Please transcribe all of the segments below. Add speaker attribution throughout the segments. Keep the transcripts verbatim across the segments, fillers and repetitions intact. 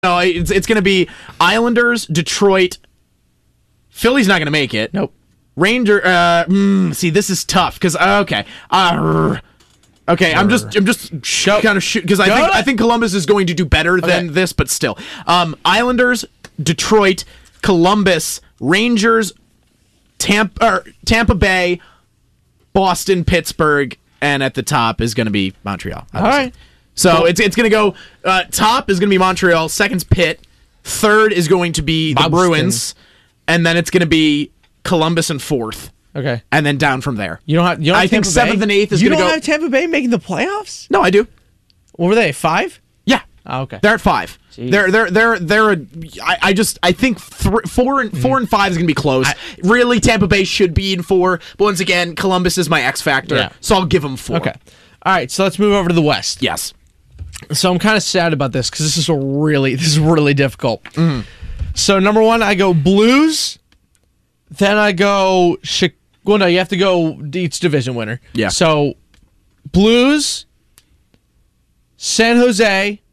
Speaker 1: No, it's it's going to be Islanders, Detroit. Philly's not going to make it.
Speaker 2: Nope.
Speaker 1: Ranger. Uh, mm, see, this is tough because uh, okay, uh, okay. I'm just I'm just sh- kind of shoot because I think I think Columbus is going to do better okay. than this, but still. Um, Islanders, Detroit, Columbus, Rangers, Tampa, or Tampa Bay, Boston, Pittsburgh, and at the top is going to be Montreal.
Speaker 2: All right.
Speaker 1: So cool. it's it's going to go, uh, top is going to be Montreal, second's Pitt, third is going to be the
Speaker 2: Boston.
Speaker 1: Bruins, and then it's going to be Columbus in fourth.
Speaker 2: Okay.
Speaker 1: And then down from there.
Speaker 2: You don't have, you don't have
Speaker 1: I think
Speaker 2: Tampa
Speaker 1: seventh
Speaker 2: Bay?
Speaker 1: and eighth is
Speaker 2: You
Speaker 1: going to
Speaker 2: don't
Speaker 1: go.
Speaker 2: have Tampa Bay making the playoffs?
Speaker 1: No, I do.
Speaker 2: What were they, five?
Speaker 1: Yeah.
Speaker 2: Oh, okay.
Speaker 1: They're at five.
Speaker 2: Jeez.
Speaker 1: They're they're they're they're. A, I, I just I think th- four and four and five is gonna be close. I, really, Tampa Bay should be in four, but once again, Columbus is my X factor, yeah. so I'll give them four.
Speaker 2: Okay. All right, so let's move over to the West.
Speaker 1: Yes.
Speaker 2: So I'm kind of sad about this because this is a really this is really difficult.
Speaker 1: Mm.
Speaker 2: So number one, I go Blues. Then I go. Chi- well, no, you have to go each division winner.
Speaker 1: Yeah.
Speaker 2: So Blues, San Jose,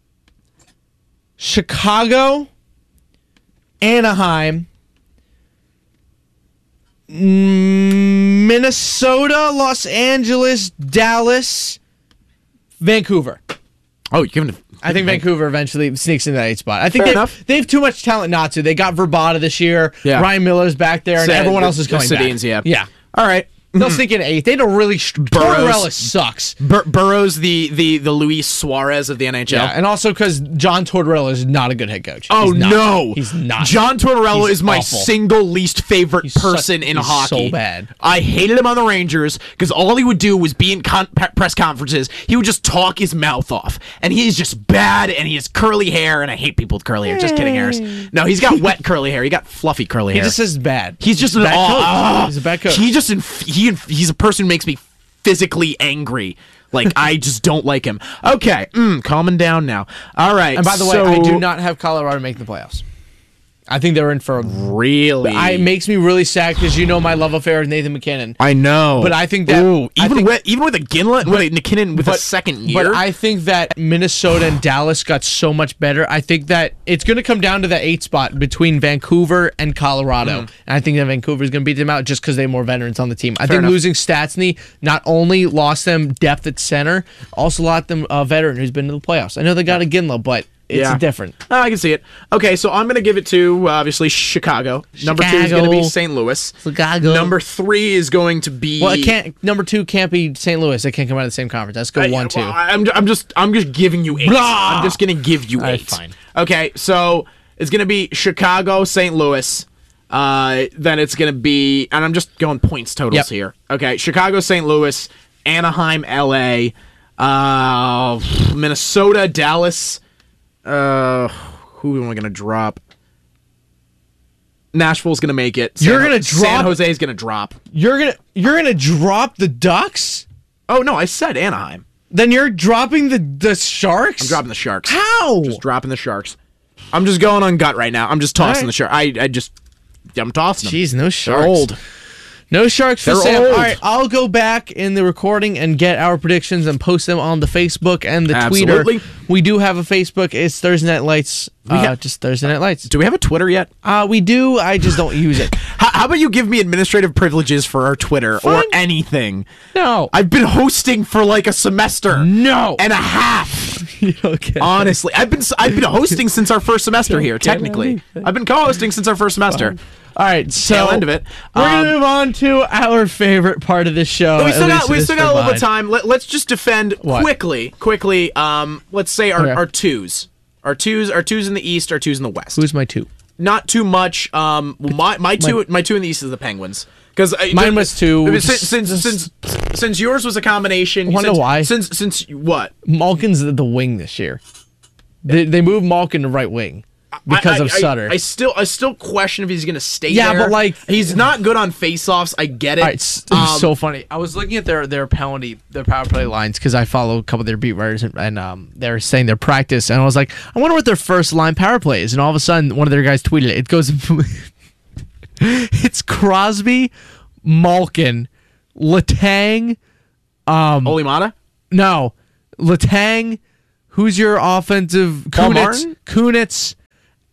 Speaker 2: Chicago, Anaheim, Minnesota, Los Angeles, Dallas, Vancouver.
Speaker 1: Oh, you're giving.
Speaker 2: I think Vancouver eventually sneaks into that eight spot. I think
Speaker 1: Fair
Speaker 2: they
Speaker 1: enough.
Speaker 2: they have too much talent not to. They got Verbata this year.
Speaker 1: Yeah.
Speaker 2: Ryan Miller's back there, and
Speaker 1: Sa-
Speaker 2: everyone else is
Speaker 1: the
Speaker 2: coming
Speaker 1: Sedins,
Speaker 2: back.
Speaker 1: yeah.
Speaker 2: Yeah.
Speaker 1: All right.
Speaker 2: They'll sneak in eighth. They don't really. Tortorella sucks.
Speaker 1: Bur- Burrow's the the the Luis Suarez of the N H L.
Speaker 2: Yeah, and also because John Tortorella is not a good head coach.
Speaker 1: Oh
Speaker 2: He's not.
Speaker 1: no,
Speaker 2: he's not.
Speaker 1: John Tortorella
Speaker 2: He's
Speaker 1: is my
Speaker 2: awful.
Speaker 1: single least favorite
Speaker 2: He's
Speaker 1: person
Speaker 2: such-
Speaker 1: in
Speaker 2: he's
Speaker 1: hockey.
Speaker 2: so bad.
Speaker 1: I hated him on the Rangers because all he would do was be in con- pe- press conferences. He would just talk his mouth off, and he's just bad. And he has curly hair, and I hate people with curly hair. Just kidding, Harris. No, he's got wet curly hair. He got fluffy curly
Speaker 2: He
Speaker 1: hair.
Speaker 2: just is bad.
Speaker 1: He's just
Speaker 2: a
Speaker 1: an
Speaker 2: bad
Speaker 1: aw-
Speaker 2: coach.
Speaker 1: ah.
Speaker 2: He's a bad coach.
Speaker 1: He just inf- he inf- he's a person who makes me physically angry. Like I just don't like him. Okay, mm, calming down now. All right.
Speaker 2: And by the
Speaker 1: so,
Speaker 2: way, I do not have Colorado making the playoffs. I think they're in for a
Speaker 1: really.
Speaker 2: I, it makes me really sad because you know my love affair with Nathan McKinnon.
Speaker 1: I know,
Speaker 2: But I think that-
Speaker 1: Ooh,
Speaker 2: I
Speaker 1: even
Speaker 2: think-
Speaker 1: with even with a Ginla, with a McKinnon with a second year.
Speaker 2: But I think that Minnesota and Dallas got so much better. I think that it's going to come down to that eight spot between Vancouver and Colorado.
Speaker 1: Mm.
Speaker 2: And I think that Vancouver is going to beat them out just because they have more veterans on the team. I
Speaker 1: Fair
Speaker 2: think
Speaker 1: enough.
Speaker 2: losing Stastny not only lost them depth at center, also lost them a veteran who's been to the playoffs. I know they got a Ginla, but it's
Speaker 1: Yeah.
Speaker 2: different.
Speaker 1: Oh, I can see it. Okay, so I'm going to give it to, uh, obviously, Chicago. Number two is going to be
Speaker 2: Chicago.
Speaker 1: Saint Louis.
Speaker 2: Chicago.
Speaker 1: Number three is going to be...
Speaker 2: Well, it can't. Number two can't be Saint Louis. They can't come out of the same conference. Let's go
Speaker 1: I-
Speaker 2: one, two.
Speaker 1: well, I'm, I'm just I'm just giving you eight.
Speaker 2: Blah!
Speaker 1: I'm just going to give you
Speaker 2: All right,
Speaker 1: eight.
Speaker 2: fine.
Speaker 1: Okay, so it's going to be Chicago, Saint Louis. Uh, then it's going to be... And I'm just going points totals
Speaker 2: Yep.
Speaker 1: here. Okay, Chicago, Saint Louis, Anaheim, L A, uh, Minnesota, Dallas... Uh, who am I going to drop? Nashville's going to make it.
Speaker 2: You're
Speaker 1: San-
Speaker 2: gonna
Speaker 1: San
Speaker 2: drop-
Speaker 1: Jose's going to drop.
Speaker 2: You're gonna you're gonna drop the Ducks?
Speaker 1: Oh, no, I said Anaheim.
Speaker 2: Then you're dropping the the Sharks?
Speaker 1: I'm dropping the Sharks.
Speaker 2: How?
Speaker 1: Just dropping the Sharks. I'm just going on gut right now. I'm just tossing
Speaker 2: All right.
Speaker 1: the Sharks. I, I just, I'm tossing them.
Speaker 2: Jeez, no
Speaker 1: They're
Speaker 2: Sharks.
Speaker 1: old.
Speaker 2: No Sharks for
Speaker 1: They're
Speaker 2: Sam.
Speaker 1: old.
Speaker 2: All right, I'll go back in the recording and get our predictions and post them on the Facebook and the
Speaker 1: Absolutely.
Speaker 2: Twitter. We do have a Facebook. It's Thursday Night Lights. Uh,
Speaker 1: have-
Speaker 2: just Thursday Night Lights.
Speaker 1: Do we have a Twitter yet?
Speaker 2: Uh, we do. I just don't use it.
Speaker 1: How, how about you give me administrative privileges for our Twitter or
Speaker 2: Fine.
Speaker 1: anything?
Speaker 2: No.
Speaker 1: I've been hosting for like a semester.
Speaker 2: No.
Speaker 1: And a half.
Speaker 2: You don't get it.
Speaker 1: Honestly, I've been I've been hosting since our first semester here.
Speaker 2: get
Speaker 1: Technically,
Speaker 2: anything.
Speaker 1: I've been co-hosting since our first semester.
Speaker 2: All right, so
Speaker 1: Tail end of it.
Speaker 2: We're
Speaker 1: Um,
Speaker 2: gonna move on to our favorite part of this show.
Speaker 1: we still
Speaker 2: at
Speaker 1: got
Speaker 2: least
Speaker 1: we
Speaker 2: it is
Speaker 1: still
Speaker 2: for
Speaker 1: got a little bit of
Speaker 2: mine.
Speaker 1: time. Let, let's just defend
Speaker 2: What?
Speaker 1: quickly, quickly. Um, let's say our,
Speaker 2: Okay.
Speaker 1: our twos, our twos, our twos in the East, our twos in the West.
Speaker 2: Who's my two?
Speaker 1: Not too much. Um, well, my my two my two in the East is the Penguins because
Speaker 2: Mine was two.
Speaker 1: Since since,
Speaker 2: Just-
Speaker 1: since since yours was a combination.
Speaker 2: Wanna
Speaker 1: since,
Speaker 2: know why?
Speaker 1: Since since what?
Speaker 2: Malkin's the, the wing this year. They they moved Malkin to right wing because
Speaker 1: I,
Speaker 2: of
Speaker 1: I,
Speaker 2: Sutter.
Speaker 1: I, I still I still question if he's gonna stay
Speaker 2: Yeah,
Speaker 1: there.
Speaker 2: but, like-
Speaker 1: he's not good on faceoffs. I get it.
Speaker 2: All right, it's, it was
Speaker 1: Um,
Speaker 2: so funny. I was looking at their their penalty, their power play lines because I follow a couple of their beat writers and, and um, they're saying their practice, and I was like, I wonder what their first line power play is, and all of a sudden one of their guys tweeted it. It goes, it's Crosby, Malkin, Letang, um,
Speaker 1: Olimata.
Speaker 2: no, Letang. Who's your offensive?
Speaker 1: Paul
Speaker 2: Kunitz,
Speaker 1: Martin?
Speaker 2: Kunitz,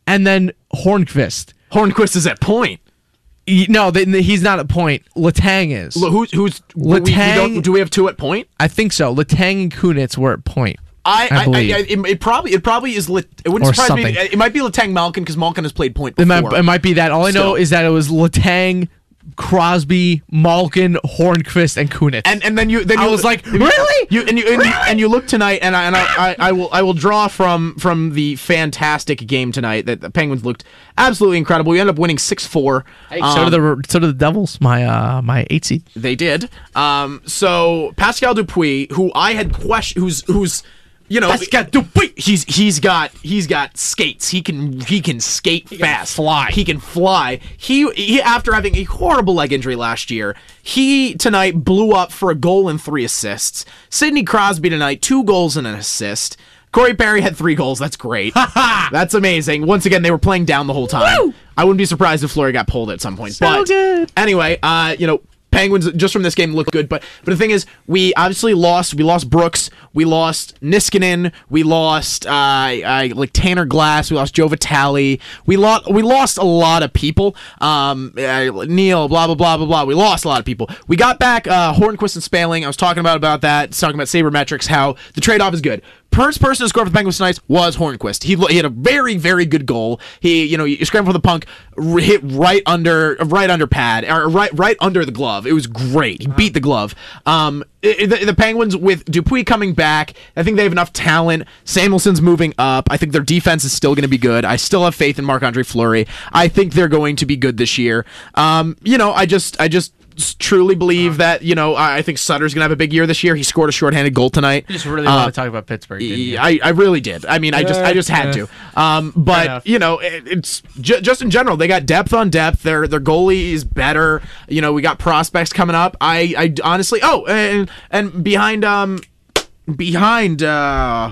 Speaker 2: and then Hornqvist.
Speaker 1: Hornqvist is at point.
Speaker 2: He- no, they, he's not at point. Letang is.
Speaker 1: L- Who's who's we- we
Speaker 2: Letang-
Speaker 1: don't- do we have two at point?
Speaker 2: I think so. Letang and Kunitz were at point.
Speaker 1: I,
Speaker 2: I
Speaker 1: I, I,
Speaker 2: believe.
Speaker 1: I it, it probably it probably is lit, it wouldn't
Speaker 2: Or
Speaker 1: surprise
Speaker 2: something.
Speaker 1: me. It might be Letang Malkin because Malkin has played point
Speaker 2: It
Speaker 1: before.
Speaker 2: might, it might be that. All I know
Speaker 1: Still.
Speaker 2: is that it was Letang, Crosby, Malkin, Hornqvist, and Kunitz.
Speaker 1: and and then you then
Speaker 2: I
Speaker 1: you
Speaker 2: was like,
Speaker 1: you-
Speaker 2: really?
Speaker 1: You and you and, you and you look tonight, and I and I, I, I will I will draw from from the fantastic game tonight that the Penguins looked absolutely incredible. We ended up winning six four.
Speaker 2: Hey, so did the so did the Devils, my uh my eight seed.
Speaker 1: They did. Um, so Pascal Dupuis, who I had question, who's who's you know,
Speaker 2: Pascal Dupuis.
Speaker 1: he's he's got he's got skates. He can he can skate fast.
Speaker 2: fly.
Speaker 1: He can fly. He he after having a horrible leg injury last year, he tonight blew up for a goal and three assists. Sidney Crosby tonight, two goals and an assist. Corey Perry had three goals. That's great. That's amazing. Once again, they were playing down the whole time.
Speaker 2: Woo!
Speaker 1: I wouldn't be surprised if Fleury got pulled at some point.
Speaker 2: So
Speaker 1: but
Speaker 2: good.
Speaker 1: anyway, uh, you know, Penguins just from this game look good, but but the thing is, we obviously lost. We lost Brooks. We lost Niskanen. We lost uh, uh, like Tanner Glass. We lost Joe Vitale. We lost. We lost a lot of people. Um, uh, Neil. Blah blah blah blah blah. We lost a lot of people. We got back uh, Hornqvist and Spaling. I was talking about about that. Talking about sabermetrics. How the trade off is good. First person to score for the Penguins tonight was Hornqvist. He he had a very very good goal. He you know you scrambled for the puck, r- hit right under right under pad or right right under the glove. It was great. He beat the glove. Um, it, the, the Penguins with Dupuis coming back, I think they have enough talent. Samuelson's moving up. I think their defense is still going to be good. I still have faith in Marc-Andre Fleury. I think they're going to be good this year. Um, you know, I just I just. truly believe that you know I I think Sutter's gonna have a big year this year. He scored a shorthanded goal tonight.
Speaker 2: You just really
Speaker 1: Uh,
Speaker 2: want to talk about Pittsburgh, didn't you?
Speaker 1: I, I really did. I mean, I just I just had to. Um, but
Speaker 2: enough.
Speaker 1: you know, it, it's ju- just in general, they got depth on depth. Their their goalie is better. You know, we got prospects coming up. I I honestly, oh, and and behind um behind uh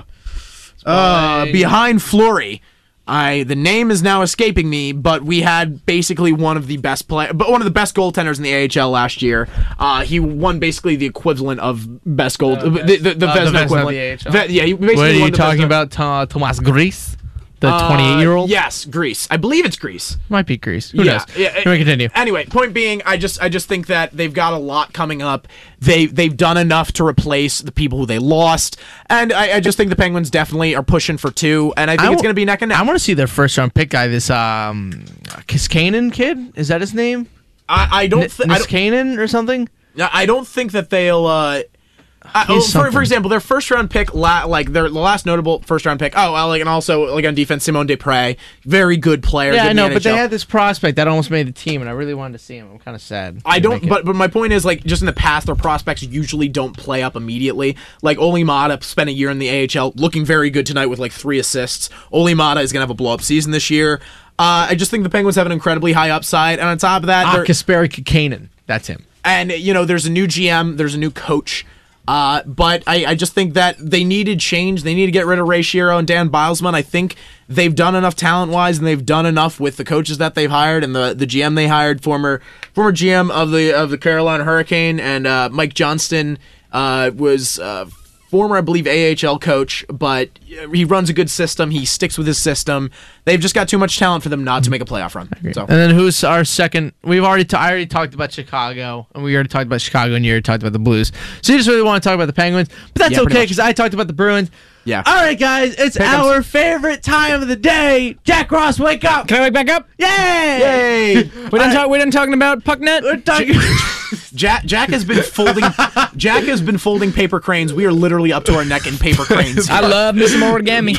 Speaker 1: uh behind Fleury. I the name is now escaping me, but we had basically one of the best play, but one of the best goaltenders in the A H L last year. Uh, he won basically the equivalent of best goal,
Speaker 2: Uh,
Speaker 1: the the, the
Speaker 2: uh,
Speaker 1: Vezina
Speaker 2: the Vezina of
Speaker 1: equivalent.
Speaker 2: the A H L.
Speaker 1: Ve- yeah, he basically
Speaker 2: What are
Speaker 1: won
Speaker 2: you
Speaker 1: the
Speaker 2: talking
Speaker 1: Vezina-
Speaker 2: about? Tho- Thomas Grease, the
Speaker 1: Uh,
Speaker 2: twenty-eight-year-old.
Speaker 1: Yes, Greece. I believe it's Greece.
Speaker 2: Might be Grease. Who
Speaker 1: yeah,
Speaker 2: knows?
Speaker 1: yeah.
Speaker 2: Let me continue.
Speaker 1: Anyway, point being, I just I just think that they've got a lot coming up. They they've done enough to replace the people who they lost, and I, I just think the Penguins definitely are pushing for two, and I think
Speaker 2: I
Speaker 1: it's
Speaker 2: w-
Speaker 1: going to be neck and neck.
Speaker 2: I want to see their first round pick guy. This um, Kiskanen kid. Is that his name?
Speaker 1: I, I don't. Th- I don't
Speaker 2: Niskanen or something.
Speaker 1: I don't think that they'll. Uh, I, oh,
Speaker 2: He's
Speaker 1: for,
Speaker 2: something.
Speaker 1: for example, their first round pick, la, like their the last notable first round pick. Oh, well, like and also like on defense, Simone Desprez, very good player.
Speaker 2: Yeah,
Speaker 1: good
Speaker 2: I
Speaker 1: in the
Speaker 2: know, but they
Speaker 1: N H L.
Speaker 2: had this prospect that almost made the team, and I really wanted to see him. I'm kind of sad.
Speaker 1: I
Speaker 2: They
Speaker 1: don't,
Speaker 2: make it.
Speaker 1: but but my point is like just in the past, their prospects usually don't play up immediately. Like Oli Mata spent a year in the A H L, looking very good tonight with like three assists. Oli Mata is gonna have a blow up season this year. Uh, I just think the Penguins have an incredibly high upside, and on top of that,
Speaker 2: Ah,
Speaker 1: they're-
Speaker 2: Kasperi Kikanen. That's him.
Speaker 1: and you know there's a new G M, there's a new coach. Uh, but I, I just think that they needed change. They need to get rid of Ray Shero and Dan Bilesman. I think they've done enough talent-wise, and they've done enough with the coaches that they've hired and the, the G M they hired, former former G M of the of the Carolina Hurricane, and uh, Mike Johnston uh, was uh, former, I believe, A H L coach, but he runs a good system. He sticks with his system. They've just got too much talent for them not to make a playoff run. So.
Speaker 2: And then who's our second? We've already ta- I already talked about Chicago, and we already talked about Chicago, and you already talked about the Blues. So you just really want to talk about the Penguins, but that's
Speaker 1: Yeah, pretty
Speaker 2: okay
Speaker 1: much.
Speaker 2: because I talked about the Bruins.
Speaker 1: Yeah.
Speaker 2: All right, guys, it's
Speaker 1: Pick 'ems.
Speaker 2: our favorite time of the day. Jack Ross, wake up!
Speaker 3: Can I wake back up?
Speaker 2: Yay!
Speaker 1: Yay!
Speaker 3: We done, talk, we done talking about Pucknet?
Speaker 2: We're talking.
Speaker 1: Jack Jack has been folding Jack has been folding paper cranes. We are literally up to our neck in paper cranes.
Speaker 3: I love me some origami.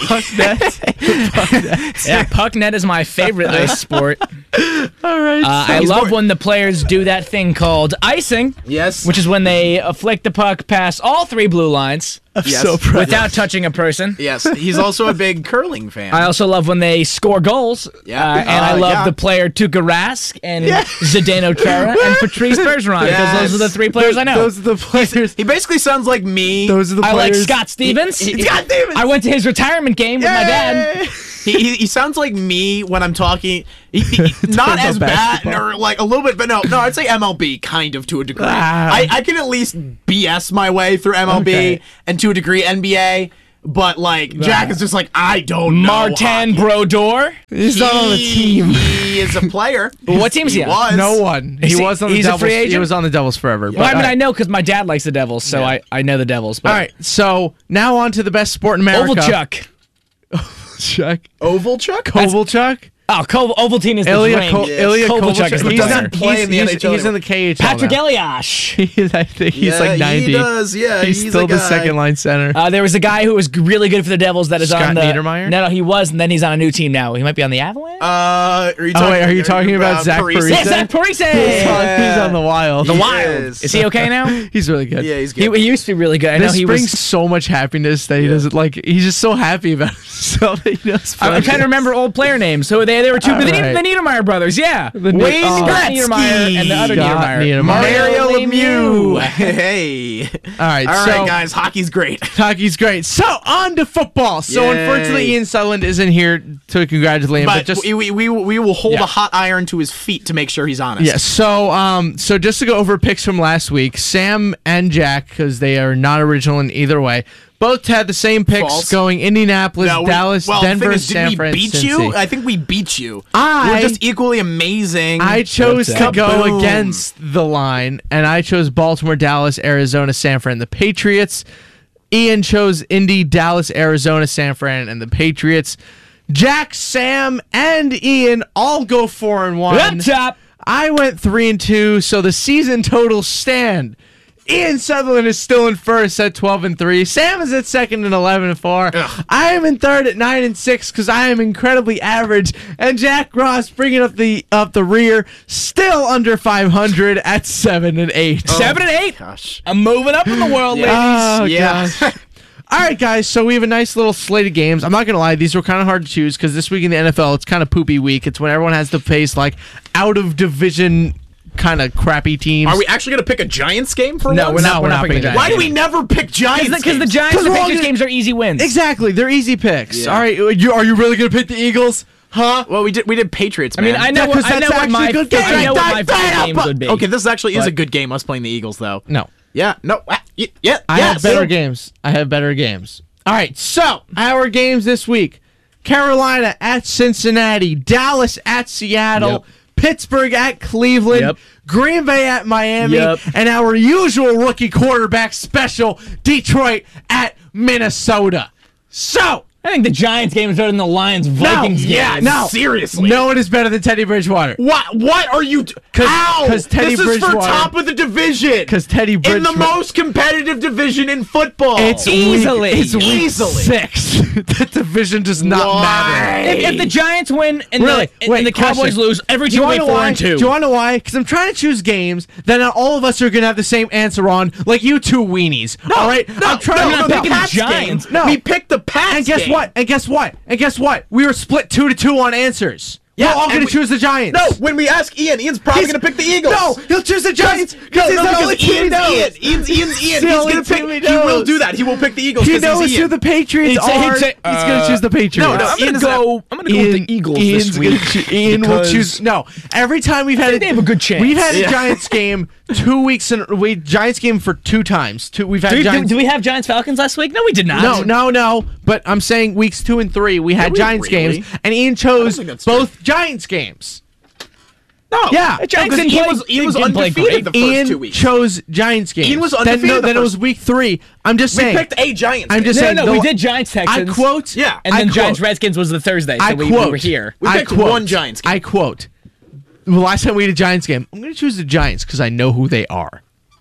Speaker 3: Yeah, Pucknet is my favorite ice sport.
Speaker 2: All right.
Speaker 3: Uh, I
Speaker 1: He's
Speaker 3: love
Speaker 1: more-
Speaker 3: when the players do that thing called icing,
Speaker 1: Yes.
Speaker 3: which is when they uh, flick the puck past all three blue lines
Speaker 1: yes.
Speaker 2: so proud.
Speaker 3: without touching a person.
Speaker 1: Yes, he's also a big curling fan.
Speaker 3: I also love when they score goals.
Speaker 1: Yeah.
Speaker 3: Uh, and I
Speaker 1: Uh,
Speaker 3: love
Speaker 1: yeah.
Speaker 3: the player Tuukka Rask and Zdeno Chara and Patrice Bergeron because
Speaker 1: Yes.
Speaker 3: those are the three players I know.
Speaker 2: Those are the players.
Speaker 1: He basically sounds like me.
Speaker 2: Those are the
Speaker 3: I like
Speaker 2: players.
Speaker 3: Scott Stevens.
Speaker 1: He- he- Scott Stevens!
Speaker 3: I went to his retirement game with my dad.
Speaker 1: he, he, he sounds like me when I'm talking. He, he, not
Speaker 2: about
Speaker 1: as bad
Speaker 2: basketball.
Speaker 1: or like a little bit, but no, no. I'd say M L B kind of to a degree.
Speaker 2: Ah.
Speaker 1: I, I can at least B S my way through M L B
Speaker 2: Okay.
Speaker 1: and to a degree N B A. but like Jack is just like, I don't know.
Speaker 3: Martin
Speaker 1: hockey.
Speaker 3: Brodeur.
Speaker 2: He's not on the team.
Speaker 1: He is a player.
Speaker 3: What team's he
Speaker 1: He
Speaker 3: on?
Speaker 1: was.
Speaker 2: No one. He
Speaker 3: Is he-
Speaker 2: was on the
Speaker 3: he's a
Speaker 2: Devils.
Speaker 3: free
Speaker 2: He
Speaker 3: agent?
Speaker 2: was on the Devils forever.
Speaker 3: Well, I mean,
Speaker 2: all
Speaker 3: I
Speaker 2: right.
Speaker 3: know because my dad likes the Devils, so
Speaker 1: Yeah.
Speaker 3: I, I know the Devils. But
Speaker 2: All right, so now on to the best sport in America.
Speaker 3: Ovalchuk.
Speaker 2: Chuck.
Speaker 1: Ovalchuk?
Speaker 2: Kovalchuk.
Speaker 3: Oh, Kov- Ovaltine is the
Speaker 2: Ilya,
Speaker 3: drink.
Speaker 2: Ko-
Speaker 1: Yes.
Speaker 2: Ilya
Speaker 3: Kovalchuk is the
Speaker 2: He's,
Speaker 3: player.
Speaker 2: not,
Speaker 1: Play
Speaker 2: he's,
Speaker 1: in the
Speaker 2: he's,
Speaker 1: N H L
Speaker 2: he's in the K H L
Speaker 3: Patrick
Speaker 2: now.
Speaker 3: Elias.
Speaker 2: He is, I think he's
Speaker 1: Yeah,
Speaker 2: like ninety.
Speaker 1: he does, yeah,
Speaker 2: He's,
Speaker 1: he's
Speaker 2: still
Speaker 1: a
Speaker 2: the
Speaker 1: guy.
Speaker 2: second line center.
Speaker 3: Uh, there was a guy who was g- really good for the Devils that is
Speaker 2: Scott
Speaker 3: on the.
Speaker 2: Niedermayer?
Speaker 3: No, no, he was, and then he's on a new team now. He might be on the Avalanche.
Speaker 1: Uh, are you
Speaker 2: Oh,
Speaker 1: talking,
Speaker 2: wait, are you talking about Zach Parise?
Speaker 3: yeah, Zach Parise.
Speaker 2: He's, on, he's on the Wild.
Speaker 3: The
Speaker 1: He
Speaker 3: Wild.
Speaker 1: is.
Speaker 3: Is he okay now?
Speaker 2: He's really good.
Speaker 1: Yeah, he's
Speaker 3: He,
Speaker 1: good.
Speaker 3: he used to be really good. I know
Speaker 2: This
Speaker 3: he
Speaker 2: brings
Speaker 3: was.
Speaker 2: so much happiness that he
Speaker 1: Yeah.
Speaker 2: doesn't like. He's just so happy about himself that he knows.
Speaker 3: I'm trying to remember old player names. So they, they were two,
Speaker 2: All
Speaker 3: the,
Speaker 2: right.
Speaker 3: the Niedermeyer brothers, yeah.
Speaker 2: The Ne-
Speaker 3: Wayne
Speaker 2: oh.
Speaker 3: Scott Niedermeyer and the other
Speaker 2: Scott
Speaker 3: Niedermeyer.
Speaker 2: Niedermayer.
Speaker 1: Mario
Speaker 3: Lemieux.
Speaker 1: Lemieux. Hey.
Speaker 2: All right,
Speaker 1: All
Speaker 2: so
Speaker 1: right, guys. Hockey's great.
Speaker 2: hockey's great. So on to football. So
Speaker 1: Yay.
Speaker 2: unfortunately, Ian Sutherland isn't here to congratulate him, but,
Speaker 1: But
Speaker 2: just
Speaker 1: we, we, we, we will hold
Speaker 2: Yeah.
Speaker 1: a hot iron to his feet to make sure he's honest.
Speaker 2: yeah. So um, so just to go over picks from last week, Sam and Jack, because they are not original in either way, both had the same picks
Speaker 1: False.
Speaker 2: going: Indianapolis,
Speaker 1: No, we-
Speaker 2: Dallas,
Speaker 1: well, the thing
Speaker 2: Denver,
Speaker 1: is, did
Speaker 2: San
Speaker 1: we
Speaker 2: Fran,
Speaker 1: beat
Speaker 2: Cincy.
Speaker 1: you? I think we beat you.
Speaker 2: I-
Speaker 1: We're just equally amazing.
Speaker 2: I chose to
Speaker 3: Kaboom.
Speaker 2: go against the line, and I chose Baltimore, Dallas, Arizona, San Fran, the Patriots. Ian chose Indy, Dallas, Arizona, San Fran, and the Patriots. Jack, Sam, and Ian all go four and one.
Speaker 3: Up top.
Speaker 2: I went three and two, so the season totals stand. Ian Sutherland is still in first at twelve and three. Sam is at second and eleven and four.
Speaker 1: Ugh.
Speaker 2: I am in third at nine and six because I am incredibly average. And Jack Ross bringing up the up the rear, still under five hundred at seven and eight.
Speaker 3: Seven and eight.
Speaker 1: Gosh.
Speaker 3: I'm moving up in the world, ladies.
Speaker 2: Oh,
Speaker 1: Yeah.
Speaker 2: gosh. All right, guys. So we have a nice little slate of games. I'm not gonna lie; these were kind of hard to choose because this week in the N F L, it's kind of poopy week. It's when everyone has to face like out of division kind of crappy teams.
Speaker 1: Are we actually going to pick a Giants game for
Speaker 3: No,
Speaker 1: once?
Speaker 3: we're not.
Speaker 2: No,
Speaker 3: we're not picking the
Speaker 2: picking
Speaker 1: Why
Speaker 3: Giants.
Speaker 1: do we never pick Giants
Speaker 3: Because the
Speaker 1: games?
Speaker 3: Giants
Speaker 2: 'Cause
Speaker 3: and
Speaker 2: we're all
Speaker 3: Patriots
Speaker 2: gonna-
Speaker 3: games are easy wins.
Speaker 2: Exactly, they're easy picks.
Speaker 1: Yeah.
Speaker 2: All right, you, are you really gonna pick the Eagles? Huh?
Speaker 1: Well, we did we did Patriots,
Speaker 3: I mean,
Speaker 1: man.
Speaker 3: I know
Speaker 2: Yeah,
Speaker 3: what,
Speaker 2: 'cause
Speaker 3: I know
Speaker 2: that's
Speaker 3: what
Speaker 2: actually
Speaker 3: my
Speaker 2: a good
Speaker 3: I
Speaker 2: game.
Speaker 3: know what my
Speaker 1: That- that-
Speaker 3: favorite games
Speaker 1: but-
Speaker 3: would be.
Speaker 1: Okay, this actually is
Speaker 3: But-
Speaker 1: a good game, us playing the Eagles, though.
Speaker 2: No,
Speaker 1: Yeah, no, ah, y- yeah,
Speaker 2: I
Speaker 1: yes.
Speaker 2: have better games. I have better games. All right, so our games this week: Carolina at Cincinnati, Dallas at Seattle,
Speaker 3: Yep.
Speaker 2: Pittsburgh at Cleveland,
Speaker 3: Yep.
Speaker 2: Green Bay at Miami,
Speaker 3: Yep.
Speaker 2: and our usual rookie quarterback special, Detroit at Minnesota. So.
Speaker 3: I think the Giants game is better than the Lions Vikings game.
Speaker 1: yeah,
Speaker 2: No,
Speaker 1: seriously.
Speaker 2: no one is better than Teddy Bridgewater.
Speaker 1: What? What are you? T- How?
Speaker 2: 'cause Teddy
Speaker 1: this is for
Speaker 2: Bridgewater-
Speaker 1: top of the division.
Speaker 2: Because Teddy
Speaker 1: in
Speaker 2: Bridgewater.
Speaker 1: the most competitive division in football.
Speaker 2: It's
Speaker 3: Easily.
Speaker 2: Week, it's week
Speaker 1: Easily.
Speaker 2: six. The division does not
Speaker 1: Why?
Speaker 2: matter.
Speaker 3: If, if the Giants win and,
Speaker 2: Really?
Speaker 3: the, and,
Speaker 2: Wait,
Speaker 3: and the Cowboys
Speaker 2: question.
Speaker 3: lose, every
Speaker 2: Do
Speaker 3: team
Speaker 2: you
Speaker 3: will
Speaker 2: want
Speaker 3: be
Speaker 2: to know
Speaker 3: four
Speaker 2: why?
Speaker 3: and two.
Speaker 2: Do you want to know why? Because I'm trying to choose games that not all of us are going to have the same answer on, like you two weenies.
Speaker 1: No,
Speaker 2: all right?
Speaker 1: no,
Speaker 2: I'm trying
Speaker 1: no,
Speaker 2: to
Speaker 1: no,
Speaker 3: I'm picking the
Speaker 1: Pats
Speaker 3: Giants.
Speaker 1: game.
Speaker 2: No.
Speaker 1: We picked the Pats.
Speaker 2: And guess
Speaker 1: game.
Speaker 2: what? And guess what? And guess what? We were split two to two on answers.
Speaker 1: Yeah,
Speaker 2: We're all
Speaker 1: and
Speaker 2: going to
Speaker 1: we-
Speaker 2: choose the Giants.
Speaker 1: No, when we ask Ian, Ian's probably
Speaker 2: He's-
Speaker 1: going to pick the Eagles.
Speaker 2: No, he'll choose the Giants
Speaker 1: No,
Speaker 2: because he's
Speaker 1: no,
Speaker 2: the
Speaker 1: because
Speaker 2: only team he
Speaker 1: Ian's
Speaker 2: knows.
Speaker 1: Ian. Ian's, Ian's Ian.
Speaker 2: the
Speaker 1: He's
Speaker 2: only
Speaker 1: going to pick.
Speaker 2: team he
Speaker 1: He will
Speaker 2: knows.
Speaker 1: do that. He will pick the Eagles.
Speaker 2: He
Speaker 1: 'cause
Speaker 2: knows
Speaker 1: he's
Speaker 2: who
Speaker 1: Ian.
Speaker 2: the Patriots
Speaker 3: He'd say- he'd
Speaker 2: are.
Speaker 3: say,
Speaker 2: he's going to
Speaker 3: uh,
Speaker 2: choose the Patriots.
Speaker 1: no, no,
Speaker 3: I'm gonna
Speaker 1: Ian is
Speaker 3: go. I'm gonna go with the Eagles this
Speaker 2: Ian's
Speaker 3: week.
Speaker 2: Gonna choo- Ian will
Speaker 3: because-
Speaker 2: choose. No, every time we've had
Speaker 3: think they have a good chance.
Speaker 2: We've had a
Speaker 1: Yeah.
Speaker 2: Giants game two weeks in. We Giants game for two times. Two. We've had
Speaker 3: Do, do,
Speaker 2: Giants.
Speaker 3: do we have Giants Falcons last week? No, we did not.
Speaker 2: no, no, no. But I'm saying weeks two and three we had
Speaker 1: we
Speaker 2: Giants
Speaker 1: really?
Speaker 2: games, and Ian chose
Speaker 1: think that's true.
Speaker 2: both Giants games.
Speaker 1: No.
Speaker 2: Yeah.
Speaker 3: The Giants
Speaker 1: No, 'cause
Speaker 3: didn't
Speaker 1: Ian
Speaker 3: play-
Speaker 1: was Ian was
Speaker 3: didn't play
Speaker 1: undefeated the
Speaker 3: great.
Speaker 1: first
Speaker 2: Ian
Speaker 1: two weeks.
Speaker 2: chose Giants games.
Speaker 1: Ian was
Speaker 2: then,
Speaker 1: undefeated
Speaker 2: no,
Speaker 1: the
Speaker 2: then it
Speaker 1: first-
Speaker 2: was week three. I'm just
Speaker 1: we
Speaker 2: saying.
Speaker 1: picked a Giants.
Speaker 2: I'm
Speaker 1: game.
Speaker 2: just
Speaker 3: No,
Speaker 2: saying.
Speaker 3: no,
Speaker 2: the-
Speaker 3: we did Giants
Speaker 2: I
Speaker 3: Texans.
Speaker 2: quote.
Speaker 1: Yeah.
Speaker 3: And
Speaker 2: I
Speaker 3: then
Speaker 2: quote,
Speaker 3: Giants Redskins was the Thursday, so
Speaker 2: I
Speaker 3: we,
Speaker 2: quote.
Speaker 3: we were here.
Speaker 1: We
Speaker 2: I
Speaker 1: picked
Speaker 2: quote.
Speaker 1: one Giants game.
Speaker 2: I quote. The last time we had a Giants game, I'm going to choose the Giants because I know who they are.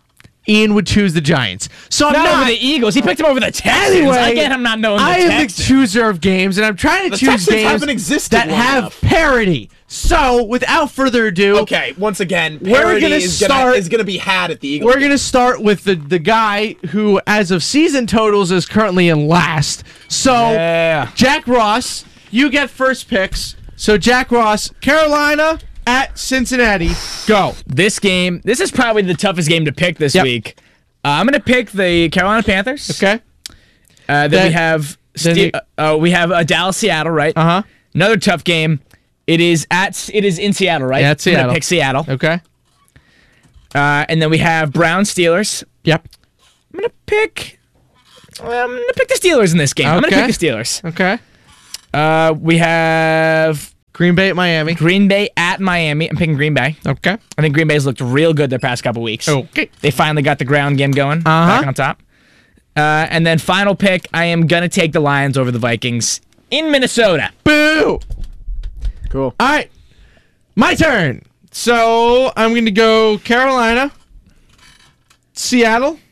Speaker 2: Ian would choose the Giants. So I'm
Speaker 3: Not,
Speaker 2: not.
Speaker 3: over the Eagles. He picked him over the Texans.
Speaker 2: Anyway,
Speaker 3: I get him not knowing the
Speaker 2: I am
Speaker 3: Texans.
Speaker 2: the chooser of games, and I'm trying to
Speaker 1: The
Speaker 2: choose
Speaker 1: Texans
Speaker 2: games
Speaker 1: haven't existed
Speaker 2: that
Speaker 1: long
Speaker 2: have
Speaker 1: enough.
Speaker 2: parity. So, without further ado,
Speaker 1: Okay, once again,
Speaker 2: We're
Speaker 1: parity
Speaker 2: gonna
Speaker 1: is
Speaker 2: start-
Speaker 1: gonna is gonna be had at the Eagles.
Speaker 2: we're going to start with the, the guy who, as of season totals, is currently in last. So,
Speaker 3: Yeah.
Speaker 2: Jack Ross, you get first picks. So, Jack Ross, Carolina at Cincinnati. Go.
Speaker 3: This game, this is probably the toughest game to pick this
Speaker 2: Yep.
Speaker 3: week. Uh, I'm going to pick the Carolina Panthers.
Speaker 2: Okay.
Speaker 3: Uh, then,
Speaker 2: Then-
Speaker 3: we have
Speaker 2: then
Speaker 3: Ste-
Speaker 2: you-
Speaker 3: uh, we have uh, Dallas Seattle, right?
Speaker 2: Uh huh.
Speaker 3: Another tough game. It is at it is in Seattle, right?
Speaker 2: Yeah, it's
Speaker 3: I'm gonna
Speaker 2: Seattle.
Speaker 3: pick Seattle.
Speaker 2: Okay.
Speaker 3: Uh, and then we have Brown Steelers.
Speaker 2: Yep.
Speaker 3: I'm gonna pick. I'm gonna pick the Steelers in this game. I'm
Speaker 2: Okay.
Speaker 3: gonna pick the Steelers.
Speaker 2: Okay.
Speaker 3: Uh, we have
Speaker 2: Green Bay at Miami.
Speaker 3: Green Bay at Miami. I'm picking Green Bay.
Speaker 2: Okay.
Speaker 3: I think Green Bay's looked real good their past couple weeks.
Speaker 2: Okay.
Speaker 3: They finally got the ground game going.
Speaker 2: Uh-huh.
Speaker 3: Back on top. Uh, and then final pick, I am gonna take the Lions over the Vikings in Minnesota.
Speaker 2: Boo!
Speaker 1: Cool.
Speaker 2: All right. My turn. So I'm going to go Carolina, Seattle,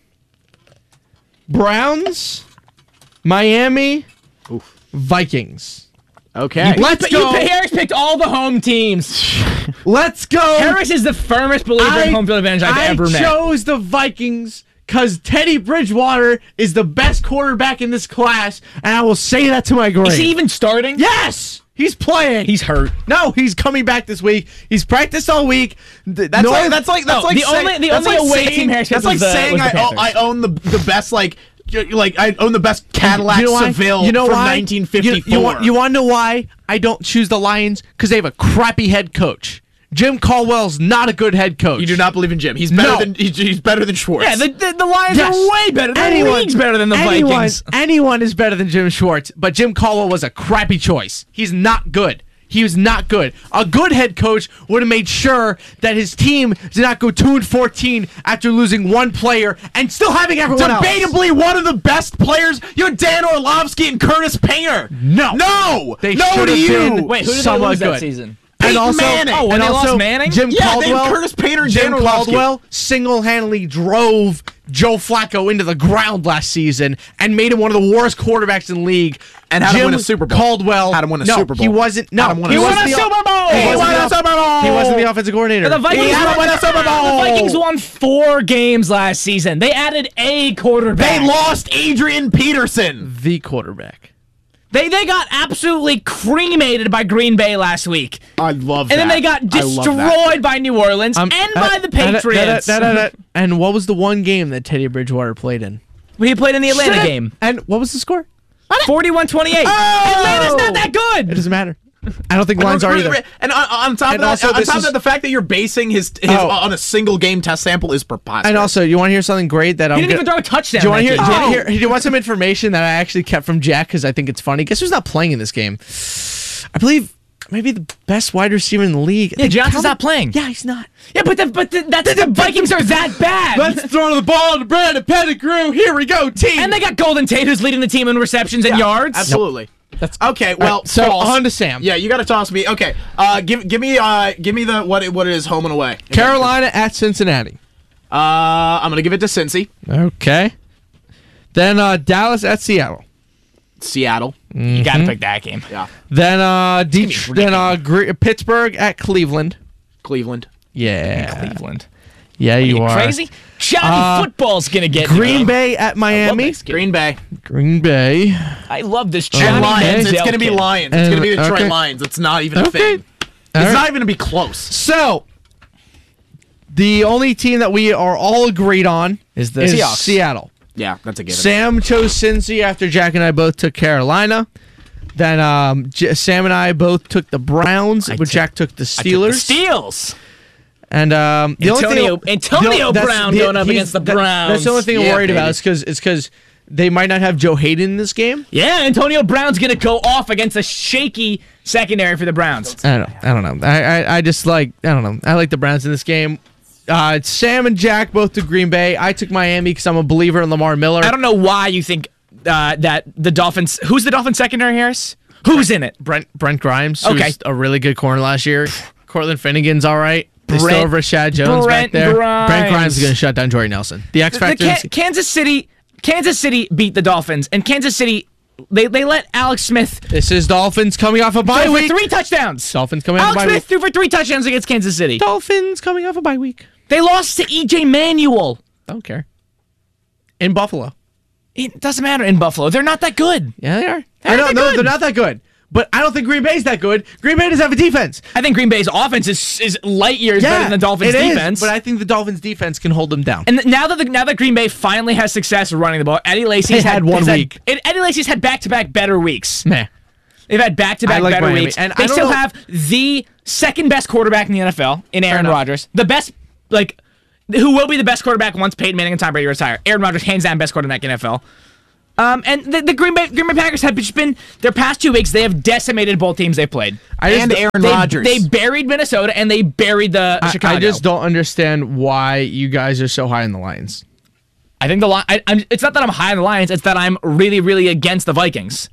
Speaker 2: Browns, Miami,
Speaker 1: Oof.
Speaker 2: Vikings.
Speaker 1: Okay.
Speaker 2: Let's
Speaker 3: But
Speaker 2: go.
Speaker 3: you, Harris picked all the home teams.
Speaker 2: Let's go.
Speaker 3: Harris is the firmest believer in home field advantage I've
Speaker 2: I
Speaker 3: ever met.
Speaker 2: chose the Vikings because Teddy Bridgewater is the best quarterback in this class, and I will say that to my grave.
Speaker 3: Is he even starting?
Speaker 2: Yes! He's playing.
Speaker 3: He's hurt.
Speaker 2: No, he's coming back this week. He's practiced all week. Th-
Speaker 1: That's
Speaker 2: no-
Speaker 1: like that's like that's
Speaker 3: No,
Speaker 1: like
Speaker 3: the
Speaker 1: saying,
Speaker 3: only- the
Speaker 1: that's
Speaker 3: only
Speaker 1: like
Speaker 3: away
Speaker 1: saying,
Speaker 3: team Harris
Speaker 1: that's
Speaker 3: picked
Speaker 1: like
Speaker 3: was the-
Speaker 1: saying
Speaker 3: was the
Speaker 1: I, own,
Speaker 3: Panthers.
Speaker 1: I own the the best like y- like I own the best Cadillac
Speaker 2: you know why?
Speaker 1: Seville
Speaker 2: you know
Speaker 1: from
Speaker 2: why?
Speaker 1: nineteen fifty-four.
Speaker 2: You, you, want, you want to know why I don't choose the Lions? Because they have a crappy head coach. Jim Caldwell's not a good head coach.
Speaker 1: You do not believe in Jim. He's better
Speaker 2: No.
Speaker 1: than he's, he's better than Schwartz.
Speaker 3: Yeah, the, the, the Lions
Speaker 2: Yes.
Speaker 3: are way better. The league's better than the
Speaker 2: anyone,
Speaker 3: Vikings.
Speaker 2: Anyone is better than Jim Schwartz, but Jim Caldwell was a crappy choice. He's not good. He was not good. A good head coach would have made sure that his team did not go two and fourteen after losing one player and still having everyone else.
Speaker 1: Debatably one of the best players. You had Dan Orlovsky and Curtis Painter.
Speaker 2: No.
Speaker 1: No.
Speaker 2: They
Speaker 1: no
Speaker 2: should
Speaker 1: to
Speaker 2: have
Speaker 1: you.
Speaker 2: been-
Speaker 3: Wait, who did they
Speaker 2: somewhat
Speaker 3: lose that
Speaker 2: good.
Speaker 3: season?
Speaker 2: And
Speaker 1: Peyton
Speaker 2: also,
Speaker 1: Manning.
Speaker 3: Oh, when
Speaker 2: and
Speaker 3: they
Speaker 2: also
Speaker 3: lost Manning?
Speaker 2: Jim
Speaker 1: Yeah, they had
Speaker 2: Caldwell,
Speaker 1: Curtis Painter and
Speaker 2: Jim
Speaker 1: Dan Orlovsky.
Speaker 2: Caldwell single-handedly drove Joe Flacco into the ground last season and made him one of the worst quarterbacks in the league.
Speaker 1: And had him
Speaker 2: Jim
Speaker 1: win a Super Bowl.
Speaker 2: Caldwell
Speaker 1: Had him win a
Speaker 2: no,
Speaker 1: Super Bowl.
Speaker 2: he wasn't. No,
Speaker 1: Had him win a
Speaker 2: he
Speaker 1: Super
Speaker 2: wasn't
Speaker 3: Bowl.
Speaker 2: the-
Speaker 3: He won a Super Bowl.
Speaker 2: He
Speaker 3: He
Speaker 2: wasn't
Speaker 1: won
Speaker 2: the-
Speaker 1: a Super Bowl.
Speaker 2: He wasn't the offensive coordinator.
Speaker 3: The Vikings,
Speaker 1: He had
Speaker 3: won,
Speaker 1: to win a Super Bowl.
Speaker 3: the Vikings won four games last season. They added a quarterback.
Speaker 1: They lost Adrian Peterson.
Speaker 2: the quarterback.
Speaker 3: They they got absolutely cremated by Green Bay last week.
Speaker 1: I love
Speaker 3: And
Speaker 1: that.
Speaker 3: then they got
Speaker 1: I love that.
Speaker 3: destroyed by New Orleans
Speaker 2: Um,
Speaker 3: and
Speaker 2: uh,
Speaker 3: by the
Speaker 2: uh, uh, uh,
Speaker 3: Patriots.
Speaker 2: uh, uh, uh, uh, And what was the one game that Teddy Bridgewater played in?
Speaker 3: He played in the Atlanta
Speaker 2: Shut up.
Speaker 3: game.
Speaker 2: And what was the score?
Speaker 3: forty-one twenty-eight.
Speaker 1: Oh!
Speaker 3: Atlanta's not that
Speaker 2: It
Speaker 3: good.
Speaker 2: doesn't matter. I don't think lines are either.
Speaker 1: And on, on top
Speaker 2: And
Speaker 1: of
Speaker 2: also
Speaker 1: that, on
Speaker 2: this
Speaker 1: top
Speaker 2: is-
Speaker 1: of that, the fact that you're basing his, his
Speaker 2: Oh.
Speaker 1: on a single game test sample is preposterous.
Speaker 2: And also, you want to hear something great that I'm
Speaker 3: He didn't
Speaker 2: gonna-
Speaker 3: even throw a touchdown.
Speaker 2: Do you want to
Speaker 3: that
Speaker 2: hear? Do you,
Speaker 3: game.
Speaker 2: want to hear? Do you want some information that I actually kept from Jack because I think it's funny? Guess who's not playing in this game? I believe maybe the best wide receiver in the league.
Speaker 3: Yeah, Johnson's
Speaker 2: Calvin-
Speaker 3: not playing.
Speaker 2: Yeah, he's not.
Speaker 3: Yeah, but the, but the, that's the Vikings are that bad.
Speaker 2: Let's throw the ball to Brandon Pettigrew. Here we go, team.
Speaker 3: And they got Golden Tate, who's leading the team in receptions and yards.
Speaker 1: Absolutely.
Speaker 2: That's
Speaker 1: Okay, well,
Speaker 2: right, so
Speaker 1: false.
Speaker 2: on to Sam.
Speaker 1: Yeah, you got to toss me. Okay, uh, give give me uh give me the what it, what it is home and away.
Speaker 2: Carolina at Cincinnati.
Speaker 1: Uh, I'm gonna give it to Cincy,
Speaker 2: Okay. Then uh, Dallas at Seattle.
Speaker 1: Seattle.
Speaker 3: You got to pick that game.
Speaker 1: Yeah,
Speaker 2: Then uh, Det- then uh, Gr- Pittsburgh at Cleveland.
Speaker 1: Cleveland.
Speaker 2: Yeah.
Speaker 3: Cleveland.
Speaker 2: Yeah, you,
Speaker 3: You
Speaker 2: are.
Speaker 3: crazy? Johnny
Speaker 2: Uh,
Speaker 3: Football's gonna get
Speaker 2: Green
Speaker 3: me.
Speaker 2: Bay at Miami.
Speaker 1: Green Bay.
Speaker 2: Green Bay.
Speaker 3: I love this
Speaker 1: And
Speaker 3: Johnny
Speaker 1: Lions.
Speaker 3: Manziel
Speaker 1: It's gonna be
Speaker 3: kid.
Speaker 1: Lions. It's gonna be the
Speaker 2: And-
Speaker 1: Detroit
Speaker 2: okay.
Speaker 1: Lions. It's not even a
Speaker 2: Okay.
Speaker 1: thing.
Speaker 2: All
Speaker 1: It's
Speaker 2: right.
Speaker 1: not even gonna be close.
Speaker 2: So, the only team that we are all agreed on
Speaker 3: Is the
Speaker 2: is
Speaker 3: Seahawks.
Speaker 2: Seattle.
Speaker 1: Yeah, that's a given.
Speaker 2: Sam chose Cincy after Jack and I both took Carolina. Then um, J- Sam and I both took the Browns, but
Speaker 3: took-
Speaker 2: Jack took the
Speaker 3: I took
Speaker 2: Steelers.
Speaker 3: the Steals.
Speaker 2: And um, the
Speaker 3: Antonio-
Speaker 2: only thing,
Speaker 3: Antonio
Speaker 2: that's-
Speaker 3: Brown
Speaker 2: the-
Speaker 3: going up
Speaker 2: he's-
Speaker 3: against the
Speaker 2: that-
Speaker 3: Browns.
Speaker 2: That's the only thing I'm
Speaker 1: Yeah,
Speaker 2: worried about.
Speaker 1: baby.
Speaker 2: Is because it's because they might not have Joe Hayden in this game.
Speaker 3: Yeah, Antonio Brown's gonna go off against a shaky secondary for the Browns.
Speaker 2: I don't know. I don't know. I, I I just like I don't know. I like the Browns in this game. Uh, Sam and Jack both took Green Bay. I took Miami because I'm a believer in Lamar Miller.
Speaker 3: I don't know why you think uh, that the Dolphins. Who's the Dolphins secondary, Harris? Who's in it?
Speaker 2: Brent Brent Grimes, who
Speaker 3: Okay.
Speaker 2: was a really good corner last year. Cortland Finnegan's all right. They still
Speaker 3: Brent-
Speaker 2: have Rashad Jones
Speaker 3: Brent
Speaker 2: back there.
Speaker 3: Grimes.
Speaker 2: Brent Grimes is going to shut down Jordy Nelson. The X
Speaker 3: The
Speaker 2: Factor.
Speaker 3: Can- Kansas City. Kansas City beat the Dolphins, and Kansas City they they let Alex Smith
Speaker 2: this is Dolphins coming off a bye
Speaker 3: throw for
Speaker 2: week.
Speaker 3: three touchdowns.
Speaker 2: Dolphins coming off a
Speaker 3: Alex
Speaker 2: bye
Speaker 3: Smith
Speaker 2: week.
Speaker 3: threw for three touchdowns against Kansas City.
Speaker 2: Dolphins coming off a bye week.
Speaker 3: They lost to E J Manuel.
Speaker 2: Don't care. In Buffalo.
Speaker 3: It doesn't matter in Buffalo. They're not that good.
Speaker 2: Yeah, they are.
Speaker 3: They're
Speaker 2: I
Speaker 3: not
Speaker 2: don't
Speaker 3: that
Speaker 2: know.
Speaker 3: good.
Speaker 2: They're not that good. But I don't think Green Bay's that good. Green Bay doesn't have a defense.
Speaker 3: I think Green Bay's offense is is light years better than the Dolphins'
Speaker 2: it is,
Speaker 3: defense.
Speaker 2: but I think the Dolphins' defense can hold them down.
Speaker 3: And th- now that the, now that Green Bay finally has success running the ball, Eddie Lacy's
Speaker 2: They had one
Speaker 3: has
Speaker 2: week.
Speaker 3: Had, Eddie Lacy's had back to back better weeks.
Speaker 2: Meh.
Speaker 3: They've had back to
Speaker 2: I
Speaker 3: back
Speaker 2: like
Speaker 3: better
Speaker 2: Miami.
Speaker 3: weeks.
Speaker 2: And
Speaker 3: they
Speaker 2: I don't
Speaker 3: still
Speaker 2: know-
Speaker 3: have the second best quarterback in the N F L in Aaron
Speaker 2: enough.
Speaker 3: Rodgers. The best, like, who will be the best quarterback once Peyton Manning and Tom Brady retire? Aaron Rodgers, hands down, best quarterback in the N F L. Um, and the, the Green Bay Green Bay Packers have just been their past two weeks. They have decimated both teams they've played.
Speaker 1: I and just, Aaron
Speaker 3: they,
Speaker 1: Rodgers.
Speaker 3: They buried Minnesota and they buried the
Speaker 2: I,
Speaker 3: Chicago.
Speaker 2: I just don't understand why you guys are so high on the Lions.
Speaker 3: I think the Li- I, I'm, it's not that I'm high on the Lions. It's that I'm really, really against the Vikings.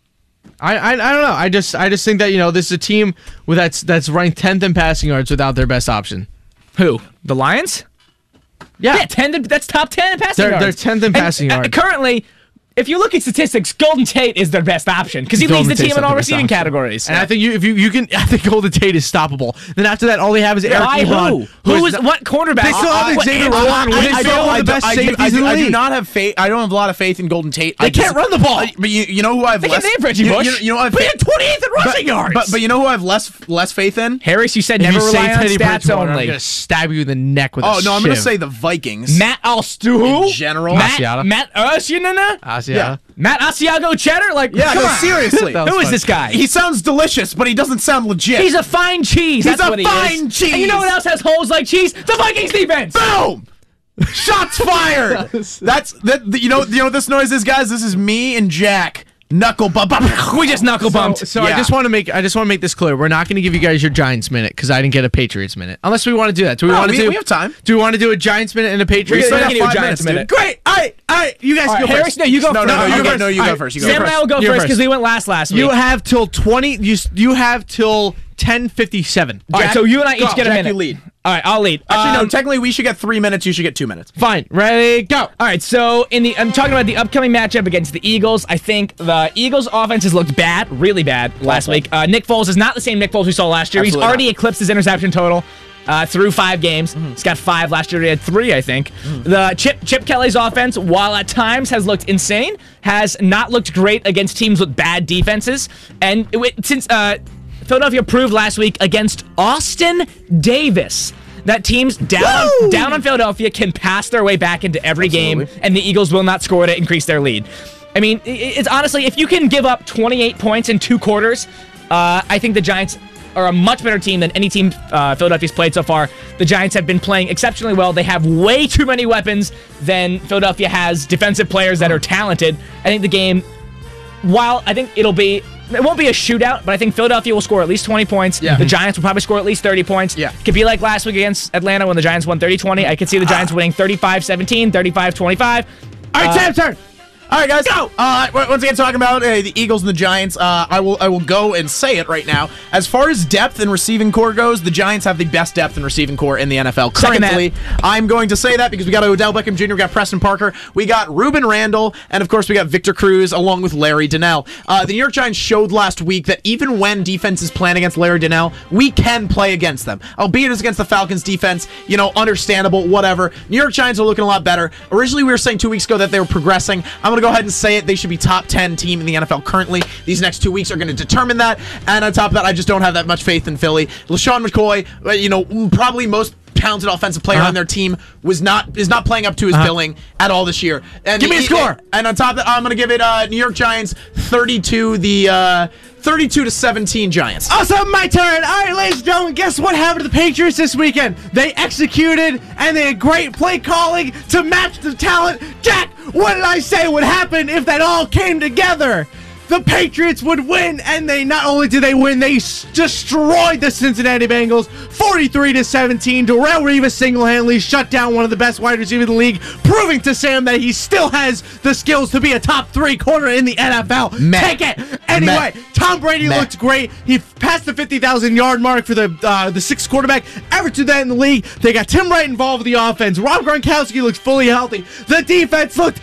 Speaker 2: I, I I don't know. I just I just think that you know this is a team with that's that's ranked tenth in passing yards without their best option.
Speaker 3: Who? The Lions?
Speaker 2: Yeah,
Speaker 3: Yeah, ten. To, that's top ten in passing
Speaker 2: They're-
Speaker 3: yards.
Speaker 2: they're tenth in
Speaker 3: And,
Speaker 2: passing
Speaker 3: uh,
Speaker 2: yards.
Speaker 3: Currently, if you look at statistics, Golden Tate is their best option because he
Speaker 2: Golden
Speaker 3: leads the
Speaker 2: Tate's
Speaker 3: team in
Speaker 2: not
Speaker 3: all
Speaker 2: the best
Speaker 3: receiving
Speaker 2: option.
Speaker 3: categories.
Speaker 2: And I think you if you you can I think Golden Tate is stoppable. Then after that, all they have is Eric
Speaker 3: Why
Speaker 2: Ebron.
Speaker 3: who? Who
Speaker 2: is
Speaker 3: is what cornerback?
Speaker 2: They still have
Speaker 3: What-
Speaker 2: Xavier
Speaker 3: what-
Speaker 2: Warren,
Speaker 3: what-
Speaker 2: which
Speaker 1: I
Speaker 2: is
Speaker 1: don't-
Speaker 2: still one
Speaker 1: I
Speaker 2: of the
Speaker 1: do-
Speaker 2: best
Speaker 1: I do-
Speaker 2: safeties
Speaker 1: I do-
Speaker 2: in the
Speaker 1: I do
Speaker 2: league.
Speaker 1: not have faith. I don't have a lot of faith in Golden Tate.
Speaker 2: They
Speaker 1: I
Speaker 2: can't run the ball.
Speaker 1: I- but you, you know who I have
Speaker 3: They
Speaker 1: less.
Speaker 3: can name Reggie
Speaker 1: you,
Speaker 3: Bush.
Speaker 1: You, you know, I have
Speaker 2: But he
Speaker 1: faith-
Speaker 2: had twenty-eighth in rushing
Speaker 1: but,
Speaker 2: yards.
Speaker 1: But but you know who I have less less faith in?
Speaker 3: Harris, you said
Speaker 2: If
Speaker 3: never
Speaker 2: you say
Speaker 3: rely on
Speaker 2: Teddy
Speaker 3: stats
Speaker 2: Bridgewater, I'm
Speaker 3: only.
Speaker 2: gonna stab you in the neck with a
Speaker 1: Oh no, I'm gonna
Speaker 2: shiv.
Speaker 1: say the Vikings.
Speaker 3: Matt Alstu.
Speaker 1: In general.
Speaker 3: Matt
Speaker 2: Asiata.
Speaker 3: Matt Asiana.
Speaker 2: Asiata.
Speaker 1: Yeah.
Speaker 3: Matt Asiago Cheddar. Like
Speaker 1: Yeah,
Speaker 3: come
Speaker 1: no,
Speaker 3: on.
Speaker 1: seriously.
Speaker 2: That was
Speaker 3: Who is
Speaker 2: fun.
Speaker 3: this guy?
Speaker 1: He sounds delicious, but he doesn't sound legit.
Speaker 3: He's a fine cheese.
Speaker 1: He's
Speaker 3: That's
Speaker 1: a
Speaker 3: what he
Speaker 1: fine
Speaker 3: is.
Speaker 1: cheese.
Speaker 3: And you know what else has holes like cheese? The Vikings defense.
Speaker 1: Boom! Shots fired. That's that. You know. You know what this noise is, guys. This is me and Jack knuckle bump.
Speaker 3: We just knuckle
Speaker 2: So,
Speaker 3: bumped.
Speaker 2: so I
Speaker 1: Yeah.
Speaker 2: just want to make I just want to make this clear. We're not going to give you guys your Giants minute because I didn't get a Patriots minute. Unless we want to do that. Do we
Speaker 1: No,
Speaker 2: want to
Speaker 1: we-
Speaker 2: do?
Speaker 1: we have time.
Speaker 2: Do we want to do a Giants minute and a Patriots
Speaker 3: still
Speaker 2: minute?
Speaker 3: can do a
Speaker 1: Five
Speaker 3: Giants
Speaker 1: minutes,
Speaker 3: minute.
Speaker 1: dude.
Speaker 2: Great. All right. All right. You guys
Speaker 3: All
Speaker 2: go
Speaker 3: right, Harris,
Speaker 2: first.
Speaker 3: no, you go
Speaker 1: No,
Speaker 3: first.
Speaker 1: no, no,
Speaker 3: You
Speaker 1: you
Speaker 3: go
Speaker 1: go. No, you
Speaker 2: All
Speaker 1: go
Speaker 2: right,
Speaker 1: first. You go
Speaker 3: Sam
Speaker 1: first.
Speaker 3: and I will go
Speaker 2: You're
Speaker 3: first
Speaker 2: first.
Speaker 3: because we went last last week.
Speaker 2: You have till twenty. You s- you have till ten fifty seven.
Speaker 3: All right,
Speaker 1: Jack,
Speaker 3: so you and I each
Speaker 1: go.
Speaker 3: get a
Speaker 1: Jack,
Speaker 3: minute.
Speaker 1: you lead.
Speaker 3: All right, I'll lead.
Speaker 1: Actually, no.
Speaker 3: Um,
Speaker 1: Technically, we should get three minutes. You should get two minutes.
Speaker 2: Fine. Ready? Go.
Speaker 3: All right, so in the I'm talking about the upcoming matchup against the Eagles. I think the Eagles' offense has looked bad, really bad last week. Uh, Nick Foles is not the same Nick Foles we saw last year.
Speaker 1: Absolutely
Speaker 3: He's already
Speaker 1: not.
Speaker 3: eclipsed his interception total uh, through five games. He's got five last year. He had three, I think. The Chip Chip Kelly's offense, while at times has looked insane, has not looked great against teams with bad defenses. And it, since uh, Philadelphia proved last week against Austin Davis that teams down
Speaker 1: Woo!
Speaker 3: down on Philadelphia can pass their way back into every game,
Speaker 1: Absolutely.
Speaker 3: and the Eagles will not score to increase their lead. I mean, i- it's honestly, if you can give up twenty-eight points in two quarters, uh, I think the Giants are a much better team than any team uh, Philadelphia's played so far. The Giants have been playing exceptionally well. They have way too many weapons than Philadelphia has defensive players that are talented. I think the game, while I think it'll be, it won't be a shootout, but I think Philadelphia will score at least twenty points.
Speaker 1: Yeah.
Speaker 3: The Giants will probably score at least thirty points.
Speaker 1: Yeah.
Speaker 3: Could be like last week against Atlanta when the Giants won thirty twenty. I could see the Giants winning thirty-five seventeen, thirty-five twenty-five.
Speaker 2: All right, Sam's turn.
Speaker 1: All right, guys. Go. Uh, once again, talking about uh, the Eagles and the Giants, uh, I will I will go and say it right now. As far as depth and receiving core goes, the Giants have the best depth and receiving core in the N F L
Speaker 3: Second that.
Speaker 1: currently. I'm going to say that because we got Odell Beckham Junior, we got Preston Parker, we got Ruben Randall, and of course we got Victor Cruz along with Larry Donnell. Uh, the New York Giants showed last week that even when defenses plan against Larry Donnell, we can play against them. Albeit it's against the Falcons defense, you know, understandable, whatever. New York Giants are looking a lot better. Originally, we were saying two weeks ago that they were progressing. I'm going to go ahead and say it. They should be top ten team in the N F L currently. These next two weeks are going to determine that. And on top of that, I just don't have that much faith in Philly. LaShawn McCoy, uh, you know, probably most talented offensive player
Speaker 2: Uh-huh.
Speaker 1: on their team was not is not playing up to his
Speaker 2: Uh-huh.
Speaker 1: billing at all this year. And
Speaker 2: Give me a
Speaker 1: he-
Speaker 2: score.
Speaker 1: And on top of that, I'm going to give it uh, New York Giants thirty-two, the uh, thirty-two to seventeen Giants.
Speaker 2: Awesome, my turn. All right, ladies and gentlemen, guess what happened to the Patriots this weekend? They executed, and they had great play calling to match the talent. Jack, what did I say would happen if that all came together? The Patriots would win, and they not only did they win, they s- destroyed the Cincinnati Bengals, forty-three to seventeen. Darrelle Revis single-handedly shut down one of the best wide receivers in the league, proving to Sam that he still has the skills to be a top three corner in the N F L.
Speaker 1: Meh.
Speaker 2: Take it. Anyway,
Speaker 1: Meh.
Speaker 2: Tom Brady
Speaker 1: Meh.
Speaker 2: looked great. He f- passed the fifty thousand yard mark for the uh, the sixth quarterback ever to that in the league. They got Tim Wright involved with the offense. Rob Gronkowski looked fully healthy. The defense looked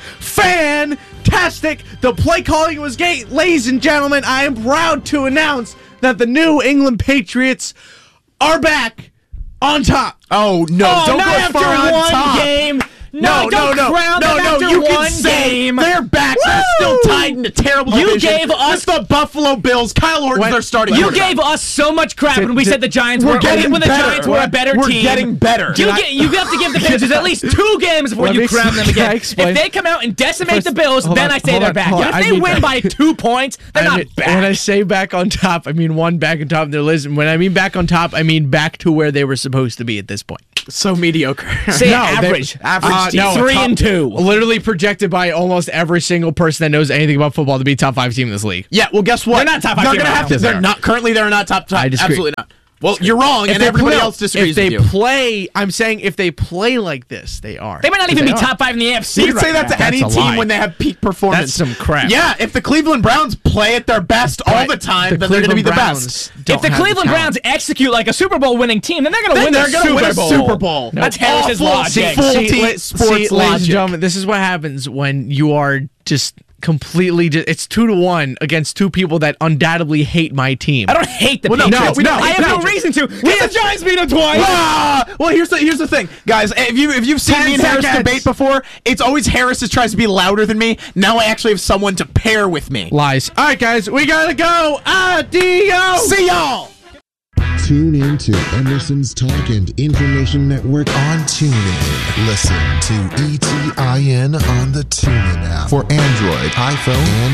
Speaker 2: fantastic. The play calling was great. Ladies and gentlemen, I am proud to announce that the New England Patriots are back on top.
Speaker 1: Oh, no.
Speaker 3: Oh,
Speaker 1: don't
Speaker 3: not
Speaker 1: go
Speaker 3: after
Speaker 1: far on
Speaker 3: one
Speaker 1: top.
Speaker 3: game.
Speaker 1: No, no,
Speaker 3: don't
Speaker 1: no,
Speaker 3: crown
Speaker 1: no,
Speaker 3: them
Speaker 1: no.
Speaker 3: after
Speaker 1: You
Speaker 3: one
Speaker 1: can say
Speaker 3: game.
Speaker 1: they're back. They're still tied in a terrible
Speaker 3: You
Speaker 1: division.
Speaker 3: gave us-
Speaker 1: It's the Buffalo Bills. Kyle Orton's
Speaker 2: When-
Speaker 1: their starting
Speaker 3: You
Speaker 1: quarterback.
Speaker 3: gave us so much crap when we
Speaker 2: Did-
Speaker 3: said the Giants
Speaker 1: We're
Speaker 3: were
Speaker 1: getting
Speaker 3: when the
Speaker 1: better.
Speaker 3: Giants were a better
Speaker 1: We're
Speaker 3: team.
Speaker 1: getting better.
Speaker 3: You,
Speaker 1: Can I-
Speaker 3: get, you have to give the Patriots at least two games before
Speaker 2: Let
Speaker 3: you
Speaker 2: me
Speaker 3: crown them
Speaker 2: ex- can I
Speaker 3: again.
Speaker 2: explain?
Speaker 3: If they come out and decimate
Speaker 2: First-
Speaker 3: the Bills,
Speaker 2: hold
Speaker 3: then
Speaker 2: on,
Speaker 3: I say
Speaker 2: hold
Speaker 3: they're
Speaker 2: on,
Speaker 3: back.
Speaker 2: hold
Speaker 3: But
Speaker 2: on.
Speaker 3: if
Speaker 2: I
Speaker 3: they
Speaker 2: mean-
Speaker 3: win by two points, they're
Speaker 2: I
Speaker 3: not
Speaker 2: mean,
Speaker 3: back.
Speaker 2: when I say back on top, I mean one back on top of their list. And when I mean back on top, I mean back to where they were supposed to be at this point.
Speaker 1: So mediocre.
Speaker 3: Say
Speaker 2: No, they-
Speaker 3: average.
Speaker 1: Average
Speaker 2: Uh,
Speaker 1: team.
Speaker 2: no,
Speaker 3: Three
Speaker 2: top-
Speaker 3: and two.
Speaker 2: Literally projected by almost every single person that knows anything about football to be top five team in this league.
Speaker 1: Yeah, well, guess what?
Speaker 3: They're not top five
Speaker 1: They're
Speaker 3: team
Speaker 1: gonna
Speaker 3: right
Speaker 1: have
Speaker 3: now.
Speaker 1: to. They're
Speaker 2: They're
Speaker 1: not currently. They're not top five.
Speaker 2: I disagree.
Speaker 1: Absolutely not. Well, you're wrong, and
Speaker 2: they
Speaker 1: everybody
Speaker 2: play-
Speaker 1: else disagrees
Speaker 2: If they
Speaker 1: with you.
Speaker 2: play, I'm saying if they play like this, they are.
Speaker 3: They might not
Speaker 2: 'Cause
Speaker 3: even
Speaker 2: they
Speaker 3: be
Speaker 2: are.
Speaker 3: top five in the A F C.
Speaker 1: You can
Speaker 3: right
Speaker 1: say that
Speaker 3: now.
Speaker 1: to any
Speaker 2: That's a
Speaker 1: team
Speaker 2: lie.
Speaker 1: when they have peak performance.
Speaker 2: That's some crap.
Speaker 1: Yeah, if the Cleveland Browns play at their best all
Speaker 2: But
Speaker 1: the time,
Speaker 2: the
Speaker 1: then they're going to be the
Speaker 2: Cleveland
Speaker 1: best.
Speaker 2: Browns don't
Speaker 3: If the
Speaker 2: have
Speaker 3: Cleveland
Speaker 2: talent.
Speaker 3: Browns execute like a Super Bowl winning team, then they're going to
Speaker 1: Then
Speaker 3: win
Speaker 1: they're
Speaker 3: the
Speaker 1: gonna
Speaker 3: Super
Speaker 1: win a
Speaker 3: Bowl.
Speaker 1: Super Bowl.
Speaker 3: That's
Speaker 1: No.
Speaker 3: Harris's
Speaker 1: Awful,
Speaker 3: logic.
Speaker 1: full
Speaker 2: See,
Speaker 1: team
Speaker 2: li-
Speaker 1: sports
Speaker 2: see, ladies and
Speaker 1: logic.
Speaker 2: gentlemen, this is what happens when you are just completely. Just, it's two to one against two people that undoubtedly hate my team.
Speaker 3: I don't hate the
Speaker 1: Well, no,
Speaker 3: Patriots.
Speaker 1: no, we don't
Speaker 3: I
Speaker 1: hate
Speaker 3: have
Speaker 1: the
Speaker 3: no reason to. We the Giants beat them twice.
Speaker 1: Ah! Well, here's the here's the thing, guys. If you if you've seen
Speaker 2: Ten
Speaker 1: me and Harris
Speaker 2: seconds.
Speaker 1: debate before, it's always Harris that tries to be louder than me. Now I actually have someone to pair with me.
Speaker 2: Lies. All right, guys, we gotta go. Adios.
Speaker 1: See y'all.
Speaker 4: Tune in to Emerson's Talk and Information Network on TuneIn. Listen to E T I N on the TuneIn app for Android, iPhone, and